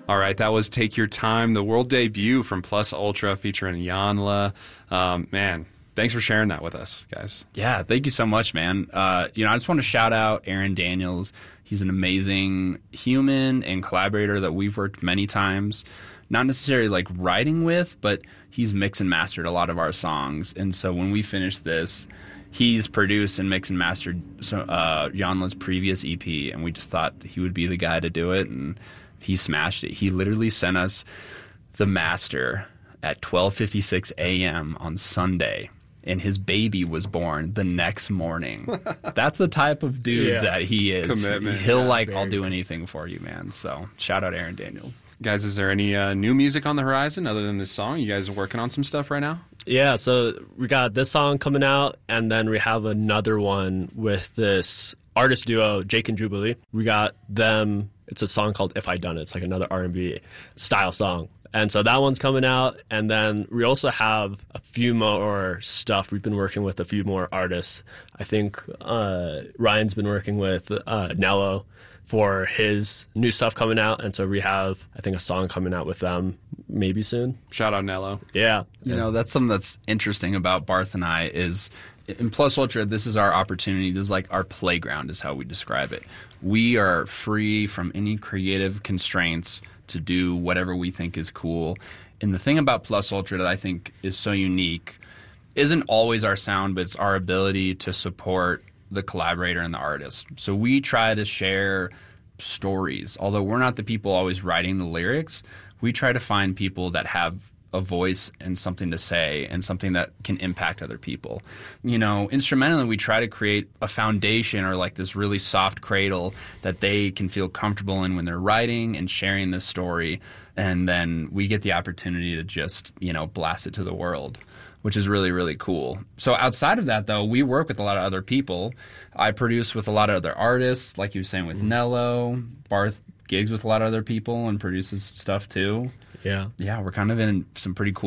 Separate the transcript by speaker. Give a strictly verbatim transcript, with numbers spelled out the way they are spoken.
Speaker 1: All right, that was Take Your Time, the world debut from Plus Ultra featuring Yanla. Um, man, thanks for sharing that with us, guys.
Speaker 2: Yeah, thank you so much, man. Uh, you know, I just want to shout out Aaron Daniels. He's an amazing human and collaborator that we've worked many times. Not necessarily like writing with, but he's mixed and mastered a lot of our songs. And so when we finish this, he's produced and mixed and mastered uh, Yanla's previous E P, and we just thought he would be the guy to do it, and he smashed it. He literally sent us the master at twelve fifty-six a.m. on Sunday, and his baby was born the next morning. That's the type of dude yeah. that he is.
Speaker 1: Commitment.
Speaker 2: He'll
Speaker 1: yeah,
Speaker 2: like, I'll do anything for you, man. So shout out Aaron Daniels.
Speaker 1: Guys, is there any uh, new music on the horizon other than this song? You guys are working on some stuff right now?
Speaker 3: Yeah, so we got this song coming out, and then we have another one with this artist duo, Jake and Jubilee. We got them. It's a song called If I Done It. It's like another R and B style song. And so that one's coming out, and then we also have a few more stuff. We've been working with a few more artists. I think uh, Ryan's been working with uh, Nello for his new stuff coming out, and so we have, I think, a song coming out with them maybe soon.
Speaker 1: Shout out Nello.
Speaker 3: Yeah.
Speaker 2: You know, that's something that's interesting about Barth and I is, in Plus Ultra, this is our opportunity. This is like our playground is how we describe it. We are free from any creative constraints to do whatever we think is cool. And the thing about Plus Ultra that I think is so unique isn't always our sound, but it's our ability to support the collaborator and the artist. So we try to share stories. Although we're not the people always writing the lyrics, we try to find people that have a voice and something to say and something that can impact other people. You know, instrumentally, we try to create a foundation or like this really soft cradle that they can feel comfortable in when they're writing and sharing this story. And then we get the opportunity to just, you know, blast it to the world, which is really, really cool. So outside of that, though, we work with a lot of other people. I produce with a lot of other artists, like you were saying with mm-hmm. Nello. Barth gigs with a lot of other people and produces stuff too.
Speaker 3: Yeah.
Speaker 2: Yeah, we're kind of in some pretty cool